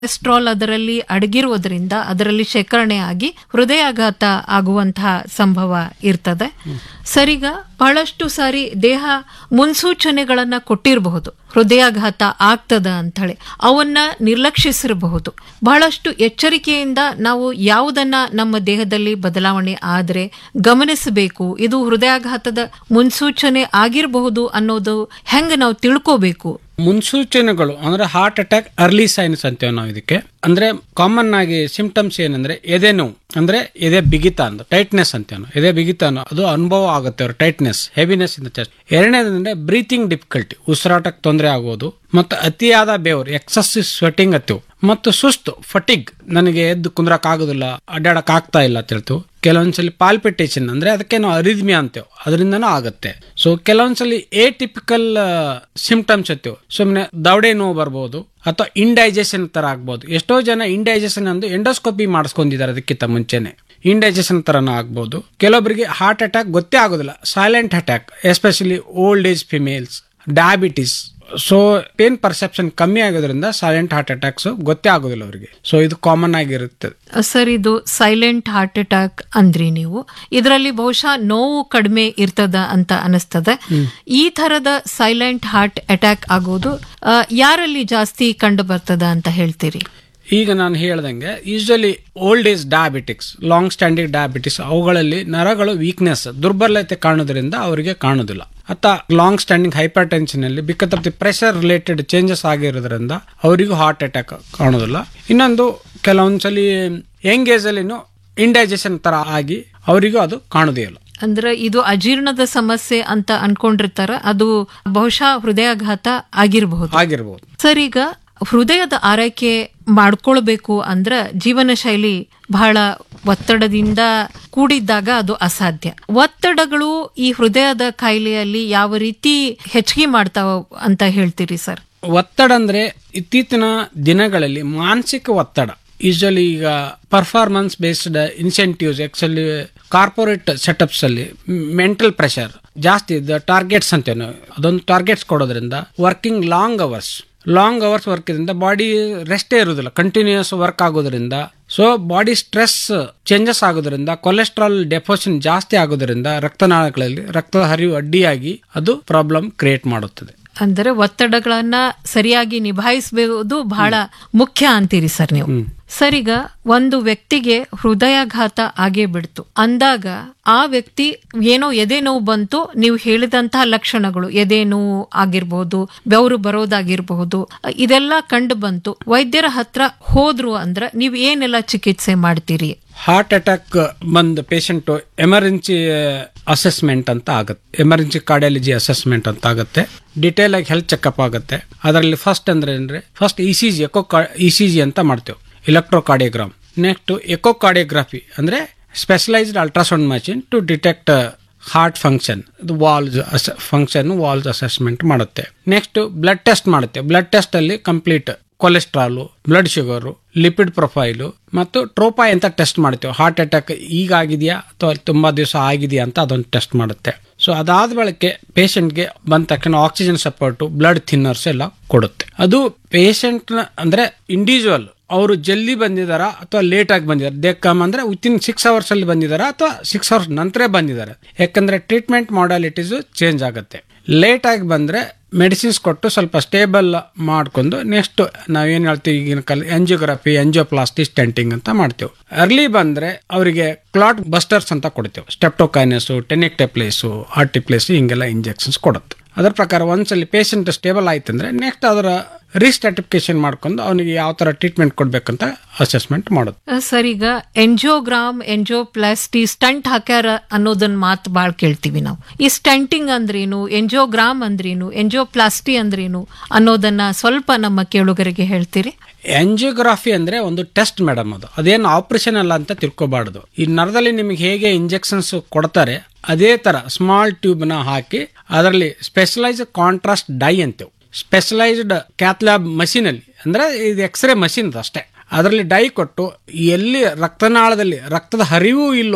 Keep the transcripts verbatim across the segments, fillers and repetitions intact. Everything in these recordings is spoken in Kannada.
ಕೊಲೆಸ್ಟ್ರಾಲ್ ಅದರಲ್ಲಿ ಅಡಗಿರುವುದರಿಂದ ಅದರಲ್ಲಿ ಶೇಖರಣೆ ಆಗಿ ಹೃದಯಾಘಾತ ಆಗುವಂತಹ ಸಂಭವ ಇರ್ತದೆ. ಸರಿಗ ಬಹಳಷ್ಟು ಸಾರಿ ದೇಹ ಮುನ್ಸೂಚನೆಗಳನ್ನ ಕೊಟ್ಟಿರಬಹುದು, ಹೃದಯಾಘಾತ ಆಗ್ತದ ಅಂತ ಹೇಳಿ ಅವನ್ನ ನಿರ್ಲಕ್ಷಿಸಿರಬಹುದು. ಬಹಳಷ್ಟು ಎಚ್ಚರಿಕೆಯಿಂದ ನಾವು ಯಾವುದನ್ನ ನಮ್ಮ ದೇಹದಲ್ಲಿ ಬದಲಾವಣೆ ಆದ್ರೆ ಗಮನಿಸಬೇಕು, ಇದು ಹೃದಯಾಘಾತದ ಮುನ್ಸೂಚನೆ ಆಗಿರಬಹುದು ಅನ್ನೋದು ಹೆಂಗ ನಾವು ತಿಳ್ಕೋಬೇಕು? ಮುನ್ಸೂಚನೆಗಳು ಅಂದ್ರೆ ಹಾರ್ಟ್ ಅಟ್ಯಾಕ್ ಅರ್ಲಿ ಸೈನ್ಸ್ ಅಂತೇವೆ ನಾವು ಇದಕ್ಕೆ. ಅಂದ್ರೆ ಕಾಮನ್ ಆಗಿ ಸಿಂಪ್ಟಮ್ಸ್ ಏನಂದ್ರೆ ಎದೆ ನೋವು, ಅಂದ್ರೆ ಎದೆ ಬಿಗಿತ ಅಂತ ಟೈಟ್ನೆಸ್ ಅಂತೇವೆ. ಎದೆ ಬಿಗಿತ ಅನ್ನೋ ಅದು ಅನುಭವ ಆಗುತ್ತೆ, ಅವ್ರ tightness, heaviness in the chest. ಎರಡನೇದಂದ್ರೆ breathing difficulty, ಉಸಿರಾಟಕ್ಕೆ ತೊಂದರೆ ಆಗೋದು, ಮತ್ತು ಅತಿಯಾದ ಬೇವರು, ಎಕ್ಸಸಿವ್ ಸ್ವೆಟಿಂಗ್ ಅತ್ತಿವು, ಮತ್ತು ಸುಸ್ತು ಫಟಿಗ್, ನನಗೆ ಎದ್ದು ಕುಂದ್ರಕ್ ಆಗೋದಿಲ್ಲ, ಅಡ್ಡಾಡಕ್ ಆಗ್ತಾ ಇಲ್ಲ ಅಂತ ಹೇಳ್ತು. ಕೆಲವೊಂದ್ಸಲಿ ಪಾಲ್ಪಿಟೇಷನ್ ಅಂದ್ರೆ ಅದಕ್ಕೆ ನಾವು ಅರಿದ್ಮಿಯಾ ಅಂತೇವೆ, ಅದರಿಂದನೂ ಆಗುತ್ತೆ. ಸೊ ಕೆಲವೊಂದ್ಸಲಿ ಎ ಟಿಪಿಕಲ್ ಸಿಂಪ್ಟಮ್ಸ್ ಇರ್ತೇವೆ, ಸುಮ್ಮನೆ ದವಡೆ ನೋವು ಬರ್ಬೋದು ಅಥವಾ ಇಂಡೈಜೆಷನ್ ತರ ಆಗ್ಬೋದು. ಎಷ್ಟೋ ಜನ ಇಂಡೈಜೆಷನ್ ಅಂದು ಎಂಡೋಸ್ಕೋಪಿ ಮಾಡಿಸ್ಕೊಂಡಿದ್ದಾರೆ ಅದಕ್ಕಿಂತ ಮುಂಚೆನೆ, ಇಂಡೈಜೆಷನ್ ತರನೂ ಆಗ್ಬೋದು. ಕೆಲವೊಬ್ಬರಿಗೆ ಹಾರ್ಟ್ ಅಟ್ಯಾಕ್ ಗೊತ್ತೇ ಆಗೋದಿಲ್ಲ, silent attack, especially old age females, diabetes. So pain perception ಕಮ್ಮಿ ಆಗೋದ್ರಿಂದ ಸೈಲೆಂಟ್ ಹಾರ್ಟ್ ಅಟ್ಯಾಕ್ಸ್ ಗೊತ್ತೇ ಆಗೋದಿಲ್ಲ ಅವರಿಗೆ. ಸೊ ಇದು ಕಾಮನ್ ಆಗಿರುತ್ತೆ. ಸರ್, ಇದು ಸೈಲೆಂಟ್ ಹಾರ್ಟ್ ಅಟ್ಯಾಕ್ ಅಂದ್ರಿ ನೀವು, ಇದರಲ್ಲಿ ಬಹುಶಃ ನೋವು ಕಡಿಮೆ ಇರ್ತದ ಅಂತ ಅನಿಸ್ತದೆ. ಈ ತರದ ಸೈಲೆಂಟ್ ಹಾರ್ಟ್ ಅಟ್ಯಾಕ್ ಆಗೋದು ಯಾರಲ್ಲಿ ಜಾಸ್ತಿ ಕಂಡು ಬರ್ತದ ಅಂತ ಹೇಳ್ತೀರಿ? ಈಗ ನಾನು ಹೇಳ್ದಂಗೆ usually old age diabetics, long standing diabetes, ಅವುಗಳಲ್ಲಿ ನರಗಳು ವೀಕ್ನೆಸ್, ದುರ್ಬಲತೆ ಕಾಣೋದ್ರಿಂದ ಅವರಿಗೆ ಕಾಣೋದಿಲ್ಲ. ಅಥವಾ ಲಾಂಗ್ ಸ್ಟ್ಯಾಂಡಿಂಗ್ ಹೈಪರ್ ಟೆನ್ಷನ್ ಅಲ್ಲಿ because of the pressure related changes ಆಗಿರೋದ್ರಿಂದ ಅವರಿಗೂ ಹಾರ್ಟ್ ಅಟ್ಯಾಕ್ ಕಾಣೋದಿಲ್ಲ. ಇನ್ನೊಂದು ಕೆಲವೊಂದ್ಸಲಿ ಯಂಗ್ ಏಜ್ ಅಲ್ಲಿ ಇಂಡೈಜೆಷನ್ ತರ ಆಗಿ ಅವರಿಗೂ ಅದು ಕಾಣೋದೇ ಇಲ್ಲ. ಅಂದ್ರೆ ಇದು ಅಜೀರ್ಣದ ಸಮಸ್ಯೆ ಅಂತ ಅನ್ಕೊಂಡಿರ್ತಾರ, ಅದು ಬಹುಶಃ ಹೃದಯಾಘಾತ ಆಗಿರಬಹುದು ಆಗಿರಬಹುದು ಸರ್. ಈಗ ಹೃದಯದ ಆರೈಕೆ ಮಾಡ್ಕೊಳ್ಬೇಕು ಅಂದ್ರ ಜೀವನ ಶೈಲಿ ಬಹಳ ಒತ್ತಡದಿಂದ ಕೂಡಿದ್ದಾಗ ಅದು ಅಸಾಧ್ಯ. ಒತ್ತಡಗಳು ಈ ಹೃದಯದ ಕಾಯಿಲೆಯಲ್ಲಿ ಯಾವ ರೀತಿ ಹೆಚ್ಚಿಗೆ ಮಾಡ್ತಾವ ಅಂತ ಹೇಳ್ತೀರಿ ಸರ್? ಒತ್ತಡ ಅಂದ್ರೆ ಇತ್ತೀಚಿನ ದಿನಗಳಲ್ಲಿ ಮಾನಸಿಕ ಒತ್ತಡ, ಯೂಶಲಿ ಈಗ performance based incentives, actually corporate setups ಅಲ್ಲಿ ಮೆಂಟಲ್ ಪ್ರೆಷರ್ ಜಾಸ್ತಿ, ಟಾರ್ಗೆಟ್ಸ್ ಅಂತೇವೆ ನಾವು, ಅದೊಂದು ಟಾರ್ಗೆಟ್ಸ್ ಕೊಡೋದ್ರಿಂದ working long hours long hours work ಇದರಿಂದ ಬಾಡಿ ರೆಸ್ಟೇ ಇರುವುದಿಲ್ಲ, ಕಂಟಿನ್ಯೂಸ್ ವರ್ಕ್ ಆಗೋದ್ರಿಂದ. ಸೊ ಬಾಡಿ ಸ್ಟ್ರೆಸ್ ಚೇಂಜಸ್ ಆಗೋದ್ರಿಂದ, ಕೊಲೆಸ್ಟ್ರಾಲ್ ಡೆಪೋಸಿಷನ್ ಜಾಸ್ತಿ ಆಗೋದ್ರಿಂದ ರಕ್ತನಾಳಗಳಲ್ಲಿ ರಕ್ತದ ಹರಿವು ಅಡ್ಡಿಯಾಗಿ ಅದು ಪ್ರಾಬ್ಲಮ್ ಕ್ರಿಯೇಟ್ ಮಾಡುತ್ತದೆ. ಅಂದರೆ ಒತ್ತಡಗಳನ್ನ ಸರಿಯಾಗಿ ನಿಭಾಯಿಸಬಹುದು ಬಹಳ ಮುಖ್ಯ ಅಂತೀರಿ ಸರ್ ನೀವು. ಸರಿಗ ಒಂದು ವ್ಯಕ್ತಿಗೆ ಹೃದಯಾಘಾತ ಆಗೇ ಬಿಡ್ತು ಅಂದಾಗ ಆ ವ್ಯಕ್ತಿ ಏನೋ ಎದೆ ನೋವು ಬಂತು, ನೀವು ಹೇಳಿದಂತಹ ಲಕ್ಷಣಗಳು ಎದೆ ನೋವು ಆಗಿರ್ಬಹುದು, ಬೆವರು ಬರೋದಾಗಿರ್ಬಹುದು, ಇದೆಲ್ಲ ಕಂಡು ಬಂತು, ವೈದ್ಯರ ಹತ್ರ ಹೋದ್ರು ಅಂದ್ರೆ ನೀವು ಏನೆಲ್ಲ ಚಿಕಿತ್ಸೆ ಮಾಡ್ತೀರಿ? ಹಾರ್ಟ್ ಅಟ್ಯಾಕ್ ಬಂದ ಪೇಷಂಟ್ ಎಮರ್ಜೆನ್ಸಿ ಅಸೆಸ್ಮೆಂಟ್ ಅಂತ ಆಗುತ್ತೆ, ಎಮರ್ಜೆನ್ಸಿ ಕಾರ್ಡಿಯಾಲಜಿ ಅಸೆಸ್ಮೆಂಟ್ ಅಂತ ಆಗುತ್ತೆ. ಡಿಟೇಲ್ ಆಗಿ ಹೆಲ್ತ್ ಚೆಕ್ಅಪ್ ಆಗುತ್ತೆ. ಅದರಲ್ಲಿ ಫಸ್ಟ್ ಅಂದ್ರೆ ಅಂದ್ರೆ first E C G eco E C G ಅಂತ ಮಾಡ್ತೇವೆ, ಇಲೆಕ್ಟ್ರೋಕಾರ್ಡಿಯೋಗ್ರಾಮ್. ನೆಕ್ಸ್ಟ್ ಎಕೋಕಾರ್ಡಿಯೋಗ್ರಫಿ ಅಂದ್ರೆ specialised ultrasound machine to detect heart function, walls function walls assessment ಮಾಡುತ್ತೆ. ನೆಕ್ಸ್ಟ್ ಬ್ಲಡ್ ಟೆಸ್ಟ್ ಮಾಡುತ್ತೆ. ಬ್ಲಡ್ ಟೆಸ್ಟ್ ಅಲ್ಲಿ complete cholesterol, blood sugar, lipid profile ಮತ್ತು ಟ್ರೋಪಾ ಅಂತ ಟೆಸ್ಟ್ ಮಾಡ್ತೇವೆ. ಹಾರ್ಟ್ ಅಟ್ಯಾಕ್ ಈಗ ಆಗಿದೆಯಾ ಅಥವಾ ತುಂಬಾ ದಿವಸ ಆಗಿದೆಯಾ ಅಂತ ಅದೊಂದು ಟೆಸ್ಟ್ ಮಾಡುತ್ತೆ. ಸೊ ಅದಾದ ಬಳಿಕೆ ಪೇಷಂಟ್ಗೆ ಬಂದ ತಕ್ಷಣ ಆಕ್ಸಿಜನ್ ಸಪೋರ್ಟು, ಬ್ಲಡ್ ಥಿನ್ನರ್ಸ್ ಎಲ್ಲ ಕೊಡುತ್ತೆ. ಅದು ಪೇಷಂಟ್ ಅಂದ್ರೆ ಇಂಡಿವಿಜುವಲ್, ಅವರು ಜಲ್ದಿ ಬಂದಿದಾರಾ ಅಥವಾ ಲೇಟ್ ಆಗಿ ಬಂದಿದ್ದಾರೆ, ದೇ ಕಮ್ ಅಂದ್ರೆ ವಿತಿನ್ ಸಿಕ್ಸ್ ಅವರ್ಸ್ ಅಲ್ಲಿ ಬಂದಿದಾರಾ ಅಥವಾ ಸಿಕ್ಸ್ ಅವರ್ಸ್ ನಂತರ ಬಂದಿದ್ದಾರೆ. ಯಾಕಂದ್ರೆ ಟ್ರೀಟ್ಮೆಂಟ್ ಮಾಡಾಲಿಟೀಸ್ ಚೇಂಜ್ ಆಗುತ್ತೆ. ಲೇಟ್ ಆಗಿ ಬಂದ್ರೆ ಮೆಡಿಸಿನ್ಸ್ ಕೊಟ್ಟು ಸ್ವಲ್ಪ ಸ್ಟೇಬಲ್ ಮಾಡ್ಕೊಂಡು ನೆಕ್ಸ್ಟ್ ನಾವೇನ್ ಹೇಳ್ತೀವಿ ಈಗಿನ ಕಾಲ ಎಂಜಿಯೋಗ್ರಫಿ, ಎಂಜಿಯೋಪ್ಲಾಸ್ಟಿ, ಸ್ಟೆಂಟಿಂಗ್ ಅಂತ ಮಾಡ್ತೇವೆ. ಅರ್ಲಿ ಬಂದ್ರೆ ಅವರಿಗೆ ಕ್ಲಾಟ್ ಬಸ್ಟರ್ಸ್ ಅಂತ ಕೊಡ್ತೇವೆ, ಸ್ಟೆಪ್ಟೋಕೈನಸ್, ಟೆನಿಕ್ಟೆಪ್ಲೇಸ್, ಆರ್ಟಿಪ್ಲೇಸ್ ಹಿಂಗೆಲ್ಲ ಇಂಜೆಕ್ಷನ್ಸ್ ಕೊಡುತ್ತೆ. ಅದರ ಪ್ರಕಾರ ಒಂದ್ಸಲಿ ಪೇಷಂಟ್ ಸ್ಟೇಬಲ್ ಆಯ್ತಂದ್ರೆ ನೆಕ್ಸ್ಟ್ ಅದರ ರೀಸ್ಟಾಟಿಫಿಕೇಶನ್ ಮಾಡ್ಕೊಂಡು ಅವನಿಗೆ ಯಾವ ತರ ಟ್ರೀಟ್ಮೆಂಟ್ ಕೊಡ್ಬೇಕಂತ ಅಸೆಸ್ಮೆಂಟ್ ಮಾಡೋದು. ಸರ್, ಈಗ ಎಂಜಿಯೋಗ್ರಾಮ್, ಎಂಜಿಯೋಪ್ಲಾಸ್ಟಿ, ಸ್ಟಂಟ್ ಹಾಕ್ಯಾರ ಅನ್ನೋದನ್ನ ಮಾತು ಬಾಳ್ ಕೇಳ್ತೀವಿ ನಾವು. ಈ ಸ್ಟಂಟಿಂಗ್ ಅಂದ್ರೇನು, ಎಂಜಿಯೋಗ್ರಾಮ್ ಅಂದ್ರೇನು, ಎಂಜಿಯೋಪ್ಲಾಸ್ಟಿ ಅಂದ್ರೇನು ಅನ್ನೋದನ್ನ ಸ್ವಲ್ಪ ನಮ್ಮ ಕೇಳುಗರಿಗೆ ಹೇಳ್ತೀರಿ? ಎಂಜಿಯೋಗ್ರಫಿ ಅಂದ್ರೆ ಒಂದು ಟೆಸ್ಟ್ ಮೇಡಮ್, ಅದು ಅದೇನು ಆಪರೇಷನ್ ಅಲ್ಲ ಅಂತ ತಿಳ್ಕೊಬಾರ್ದು. ಈ ನರದಲ್ಲಿ ನಿಮಗೆ ಹೇಗೆ ಇಂಜೆಕ್ಷನ್ಸ್ ಕೊಡ್ತಾರೆ ಅದೇ ತರ ಸ್ಮಾಲ್ ಟ್ಯೂಬ್ ನ ಹಾಕಿ ಅದರಲ್ಲಿ specialised contrast dye ಅಂತೇವೆ, specialised cath lab machine ಅಲ್ಲಿ, ಅಂದ್ರೆ ಇದು ಎಕ್ಸ್ರೇ ಮಷೀನ್ ಅಷ್ಟೇ, ಅದರಲ್ಲಿ ಡೈ ಕೊಟ್ಟು ಎಲ್ಲಿ ರಕ್ತನಾಳದಲ್ಲಿ ರಕ್ತದ ಹರಿವು ಇಲ್ಲೋ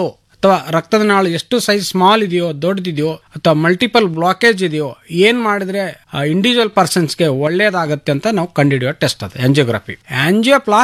ಅಥವಾ ರಕ್ತದ ನಾಳು ಎಷ್ಟು ಸೈಜ್ ಸ್ಮಾಲ್ ಇದೆಯೋ ದೊಡ್ಡದಿದೆಯೋ ಅಥವಾ ಮಲ್ಟಿಪಲ್ ಬ್ಲಾಕೇಜ್ ಇದೆಯೋ ಏನ್ ಮಾಡಿದ್ರೆ ಇಂಡಿವಿಜುವಲ್ ಪರ್ಸನ್ಸ್ಗೆ ಒಳ್ಳೇದಾಗತ್ತೆ ಅಂತ ನಾವು ಕಂಡುಹಿಡಿಯೋ ಟೆಸ್ಟ್ ಅದು ಆಂಜಿಯೋಗ್ರಫಿ. ಆಂಜಿಯೋಪ್ಲಾಸ್ಟಿ